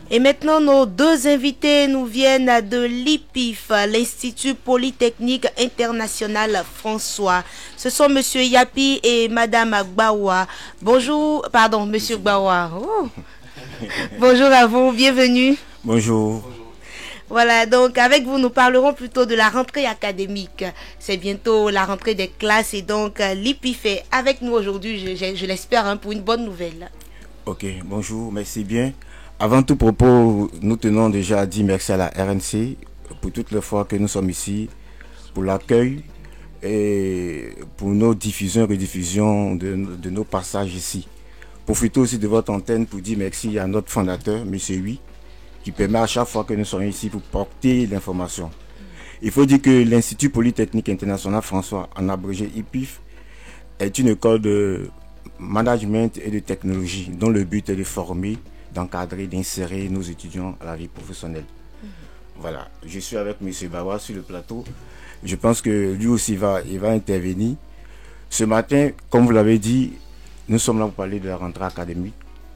Et maintenant, nos deux invités nous viennent de l'IPIF, l'Institut Polytechnique International François. Ce sont Monsieur Yapi et Madame Gbawa. Bonjour, pardon, Monsieur Gbawa. Oh. Bonjour à vous, bienvenue. Bonjour. Voilà, donc avec vous, nous parlerons plutôt de la rentrée académique. C'est bientôt la rentrée des classes et donc l'IPIF est avec nous aujourd'hui, je l'espère, pour une bonne nouvelle. Ok, bonjour, merci bien. Avant tout propos, nous tenons déjà à dire merci à la RNC pour toutes les fois que nous sommes ici, pour l'accueil et pour nos diffusions et rediffusions de nos passages ici. Profitons aussi de votre antenne pour dire merci à notre fondateur, M. Huy, qui permet à chaque fois que nous sommes ici pour porter l'information. Il faut dire que l'Institut Polytechnique International François, en abrégé IPIF, est une école de management et de technologie dont le but est de former, d'encadrer, d'insérer nos étudiants à la vie professionnelle. Voilà, je suis avec M. Bawa sur le plateau. Je pense que lui aussi il va intervenir. Ce matin, comme vous l'avez dit, nous sommes là pour parler de la rentrée académique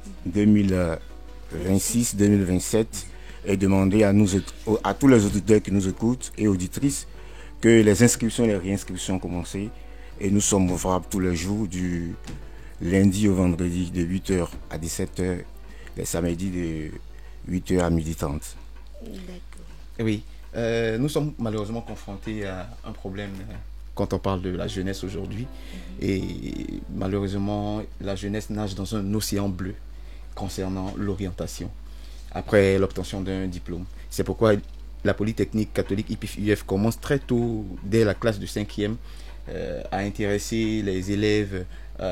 2026-2027 et demander à tous les auditeurs qui nous écoutent et auditrices que les inscriptions et les réinscriptions ont commencé et nous sommes ouvrables tous les jours du lundi au vendredi de 8h à 17h, les samedis de 8h à 12h30. D'accord. Oui, nous sommes malheureusement confrontés à un problème quand on parle de la jeunesse aujourd'hui. Et malheureusement, la jeunesse nage dans un océan bleu concernant l'orientation après l'obtention d'un diplôme. C'est pourquoi la Polytechnique catholique IPIF-UF commence très tôt, dès la classe de 5e, à intéresser les élèves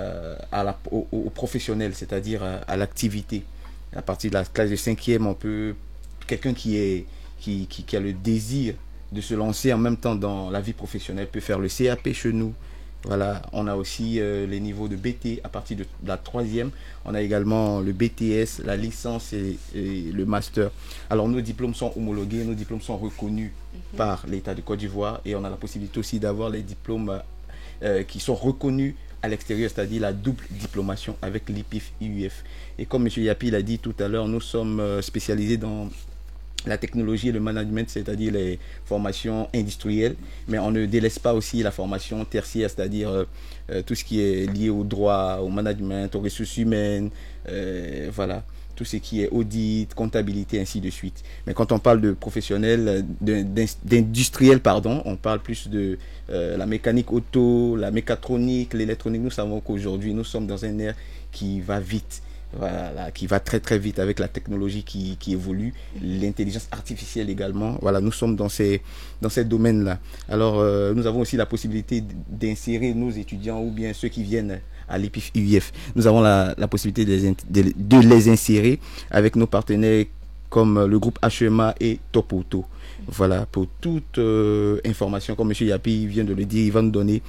aux professionnels, c'est-à-dire à l'activité. À partir de la classe de 5e, on peut, quelqu'un qui a le désir de se lancer en même temps dans la vie professionnelle peut faire le CAP chez nous. Voilà, on a aussi les niveaux de BT à partir de la 3e. On a également le BTS, la licence et le master. Alors nos diplômes sont homologués, nos diplômes sont reconnus par l'État de Côte d'Ivoire et on a la possibilité aussi d'avoir les diplômes qui sont reconnus à l'extérieur, c'est-à-dire la double diplomation avec l'IPIF-UF. Et comme M. Yapi l'a dit tout à l'heure, nous sommes spécialisés dans la technologie et le management, c'est-à-dire les formations industrielles, mais on ne délaisse pas aussi la formation tertiaire, c'est-à-dire tout ce qui est lié au droit, au management, aux ressources humaines, voilà, tout ce qui est audit, comptabilité, ainsi de suite. Mais quand on parle de professionnels, d'industriels, pardon, on parle plus de la mécanique auto, la mécatronique, l'électronique. Nous savons qu'aujourd'hui, nous sommes dans un ère qui va vite. Voilà, qui va très très vite avec la technologie qui évolue, l'intelligence artificielle également. Voilà, nous sommes dans ces domaines-là. Alors, nous avons aussi la possibilité d'insérer nos étudiants ou bien ceux qui viennent à l'IPIF-UF. Nous avons la possibilité de les insérer avec nos partenaires comme le groupe HEMA et Topoto. Voilà, pour toute information, comme M. Yapi vient de le dire, il va nous donner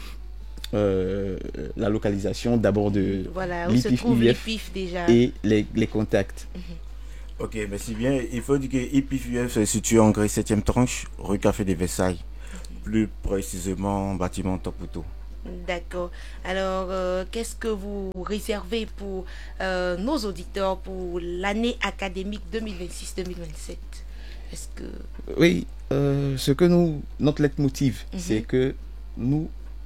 la localisation d'abord de l'IPIF déjà et les contacts. Ok, merci bien. Il faut dire que IPIF-UF se situe en Grès 7e tranche, rue Café de Versailles, plus précisément bâtiment Topoto. D'accord. Alors, qu'est-ce que vous réservez pour nos auditeurs pour l'année académique 2026-2027? Est-ce que... Oui, notre leitmotiv, c'est que nous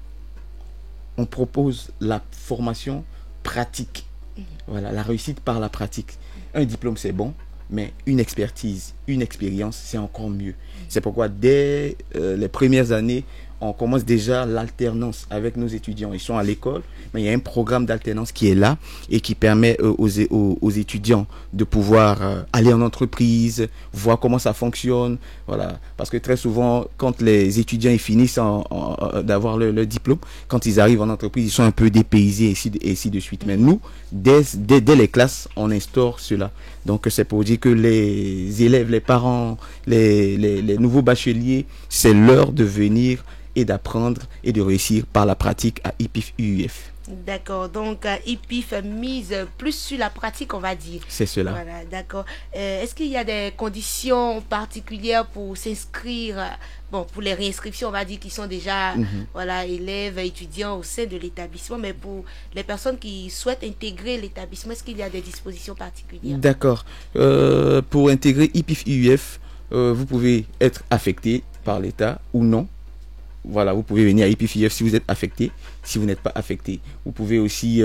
on propose la formation pratique. Voilà, la réussite par la pratique. Un diplôme, c'est bon, mais une expertise, une expérience, c'est encore mieux. C'est pourquoi dès les premières années, on commence déjà l'alternance avec nos étudiants. Ils sont à l'école, mais il y a un programme d'alternance qui est là et qui permet aux étudiants de pouvoir aller en entreprise, voir comment ça fonctionne. Voilà. Parce que très souvent, quand les étudiants ils finissent d'avoir le diplôme, quand ils arrivent en entreprise, ils sont un peu dépaysés et ainsi de suite. Mais nous, dès les classes, on instaure cela. Donc c'est pour dire que les élèves, les parents, les nouveaux bacheliers, c'est l'heure de venir et d'apprendre et de réussir par la pratique à IPIF-UF. D'accord, donc IPIF mise plus sur la pratique, on va dire. C'est cela. Voilà, d'accord. Est-ce qu'il y a des conditions particulières pour s'inscrire, bon, pour les réinscriptions, on va dire, qui sont déjà voilà, élèves, étudiants au sein de l'établissement, mais pour les personnes qui souhaitent intégrer l'établissement, est-ce qu'il y a des dispositions particulières? D'accord. Pour intégrer IPIF-UF, vous pouvez être affecté par l'État ou non. Voilà, vous pouvez venir à IPIF-UF si vous êtes affecté. Si vous n'êtes pas affecté, vous pouvez aussi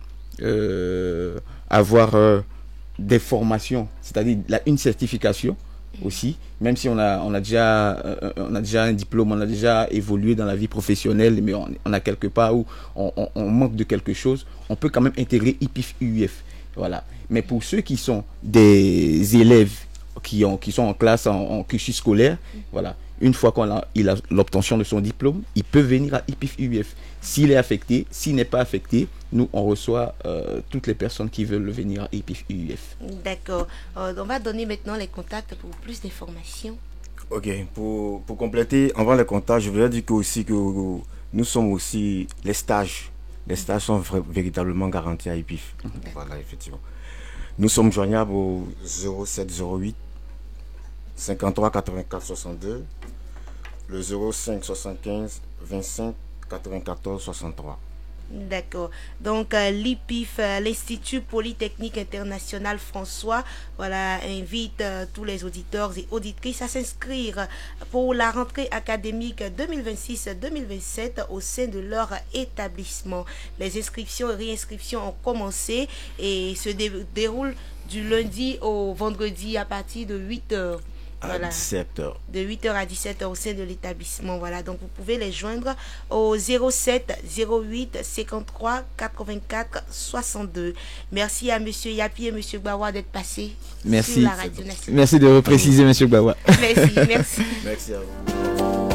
avoir des formations, c'est-à-dire une certification aussi, même si on a déjà un diplôme, on a déjà évolué dans la vie professionnelle, mais on a quelque part où on manque de quelque chose, on peut quand même intégrer IPIF-UF. Voilà. Mais pour ceux qui sont des élèves qui sont en classe, en cursus scolaire, voilà. Une fois qu'il a l'obtention de son diplôme, il peut venir à IPIF-UF. S'il est affecté, s'il n'est pas affecté, nous, on reçoit toutes les personnes qui veulent venir à IPIF-UF. D'accord. On va donner maintenant les contacts pour plus d'informations. Ok, pour compléter, avant les contacts, je voudrais dire que nous sommes aussi les stages. Les stages sont véritablement garantis à IPIF. Voilà, effectivement. Nous sommes joignables au 0708 53 84 62, le 05 75 25 94 63. D'accord. Donc l'IPIF, l'Institut Polytechnique International François, voilà, invite tous les auditeurs et auditrices à s'inscrire pour la rentrée académique 2026-2027 au sein de leur établissement. Les inscriptions et réinscriptions ont commencé et se déroulent du lundi au vendredi à partir de 8h. Voilà. 17h. De 8h à 17h au sein de l'établissement. Voilà, donc vous pouvez les joindre au 07 08 53 84 62. Merci à Monsieur Yapi et Monsieur Gbawa d'être passés sur la radio nationale. Merci de repréciser, Monsieur Gbawa. Merci, merci. Merci à vous.